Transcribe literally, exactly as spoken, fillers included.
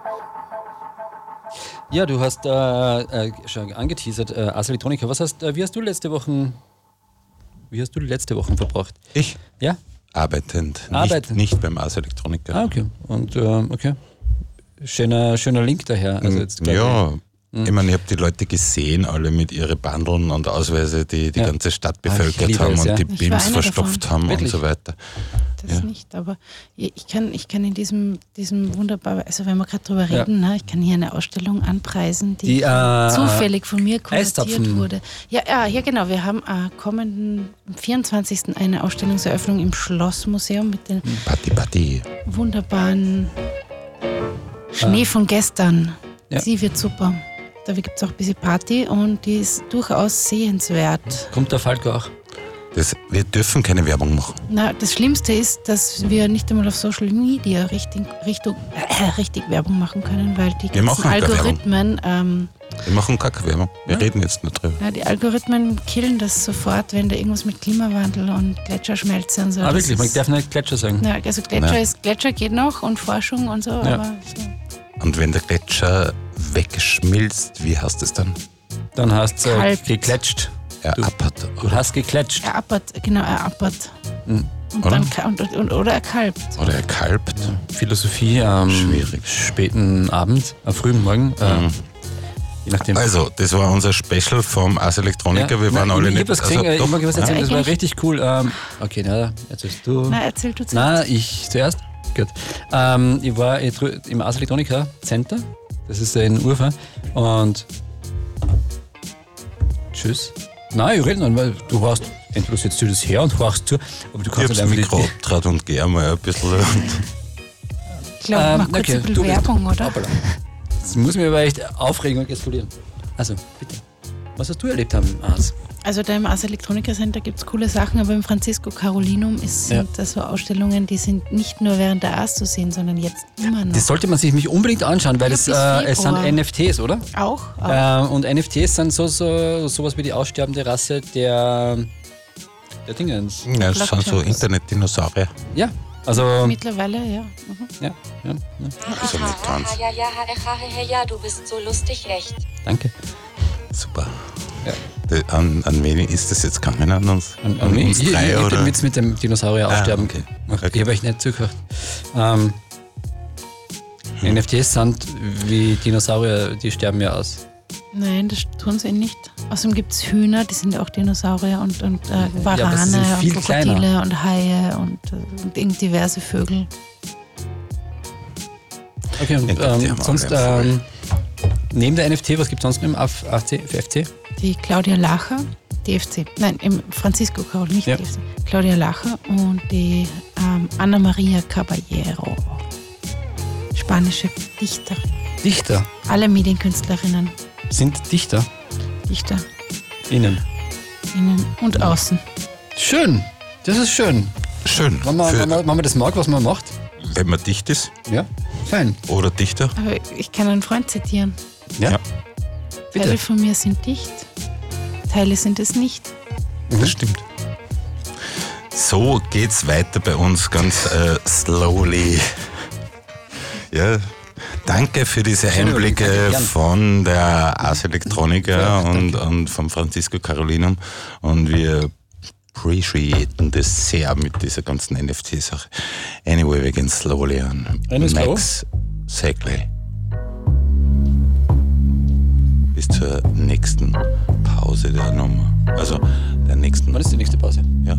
Ja, du hast äh, äh, schon angeteasert, äh, Ars Electronica. Was hast, äh, wie hast du letzte Wochen, wie hast du die letzte Woche verbracht? Ich? Ja? Arbeitend. Arbeitend. Nicht, nicht beim Ars Electronica. Ah, okay. Und, äh, okay. Schöner, schöner Link daher. Also jetzt ja, ich meine, ich habe die Leute gesehen, alle mit ihren Bandeln und Ausweise, die die Ja. ganze Stadt Ah, ich bevölkert liebe haben es, und ja. die Ich war BIMs eine verstopft davon. haben Wirklich? und so weiter. Das Ja. nicht, aber ich kann, ich kann in diesem, diesem wunderbar, also wenn wir gerade drüber Ja. reden, ne, ich kann hier eine Ausstellung anpreisen, die, Die, äh, zufällig von mir kuratiert Eistapfen. wurde. Ja, ja, ja, genau. Wir haben äh, kommenden am vierundzwanzigsten eine Ausstellungseröffnung im Schlossmuseum mit den Party, Party. wunderbaren Schnee von gestern. Ja. Sie wird super. Da gibt es auch ein bisschen Party und die ist durchaus sehenswert. Kommt der Falco auch? Das, wir dürfen keine Werbung machen. Na, das Schlimmste ist, dass wir nicht einmal auf Social Media richtig, Richtung, äh, richtig Werbung machen können, weil die Wir ganzen machen keine Algorithmen, ähm, Wir machen gar keine Werbung. Wir Ja. reden jetzt nur drüber. ja, die Algorithmen killen das sofort, wenn da irgendwas mit Klimawandel und Gletscherschmelze und so. Ah, das wirklich? Man ist- darf nicht Gletscher sagen. Na, also Gletscher, Nein. ist, Gletscher geht noch und Forschung und so, Ja. aber so. Und wenn der Gletscher wegschmilzt, wie heißt es dann? Dann hast du äh, Kalbt. geklatscht. Er Du- appert. Du hast geklatscht. er appert, genau, er appert. Mhm. Und Oder? dann, ka- und, und, oder er kalbt. Oder er kalbt. Philosophie am Schwierig. späten Abend, am frühen Morgen. Äh, je nachdem. Also, das war unser Special vom Ars Electronica. Wir waren Nein, alle ich, ich nicht... hab was gesehen, also, äh, ich doch, mag was erzählen, ja. das war Eigentlich- richtig cool. Ähm, okay, na, erzählst du. Na, erzähl du zuerst. Na, ich zuerst. Gut. Ähm, ich war eh drü- im Ars Electronica Center, das ist in Urfa. Und. Tschüss. Nein, ich rede noch, weil du hast. Entweder setzt du das her und horchst zu, aber du ich kannst hab's halt Mikro einfach abgetrat und geh mal ein bisschen... Ich glaube, Ähm, mach kurz okay, ein bisschen du bist- Werbung, oder? Hoppala. Das muss mich aber echt aufregen und gestikulieren. Also, bitte. Was hast du erlebt am Ars? Also da im Ars Electronica Center gibt es coole Sachen, aber im Francisco Carolinum ist, sind Ja. das so Ausstellungen, die sind nicht nur während der Ars zu sehen, sondern jetzt immer noch. Das sollte man sich mich unbedingt anschauen, weil Ja, es, bis äh, es sind Februar. N F Ts, oder? auch? auch. Ähm, und N F Ts sind so, so sowas wie die aussterbende Rasse der, der Dingens. Ja, das sind so Blockchains. Internetdinosaurier. Ja, also. Mittlerweile, ja. Mhm. Ja, ja, ja, So nicht ganz. Ja, ja, ja, ja, ja, du bist so lustig, echt. danke. Super. Ja. Die- An, an wen ist das jetzt gegangen? An uns? An, an mich? uns Ich, ich, drei, ich hab oder? den Witz mit dem Dinosaurier Ah, aussterben. okay. gemacht. Okay. Ich habe euch nicht zugehört. Ähm, N F Ts sind wie Dinosaurier, die sterben ja aus. Nein, das tun sie nicht. Außerdem gibt es Hühner, die sind ja auch Dinosaurier und, und äh, aber sie Warane sind und viel Krokodile kleiner. und Haie und, äh, und irgend diverse Vögel. Okay, und Ich glaub, die ähm, haben sonst alle einen ähm, neben der N F T, was gibt es sonst noch im F C, F C? Die Claudia Lacher, die F C, nein, im Francisco Carol, nicht Ja. die F C. Claudia Lacher und die ähm, Ana Maria Caballero, spanische Dichterin. Dichter. Alle Medienkünstlerinnen, Sind Dichter Dichter, innen. innen und außen. Schön. Das ist schön. Schön. Wenn man, Für, wenn, man, wenn man das mag, was man macht. wenn man dicht ist Ja, fein. oder Dichter. Aber ich kann einen Freund zitieren. Ja, Ja. bitte. Teile von mir sind dicht, Teile sind es nicht. Das stimmt. So geht's weiter bei uns ganz äh, slowly. Ja, danke für diese Schöne Überblick, Einblicke danke, gern. von der Ars Electronica Ja, und, danke. und vom Francisco Carolinum. Und wir appreciaten das sehr mit dieser ganzen N F T-Sache. Anyway, wir gehen slowly an. Eine slow? Max Säckle. Bis zur nächsten Pause der Nummer. Also der nächsten Wann ist die nächste Pause? Ja.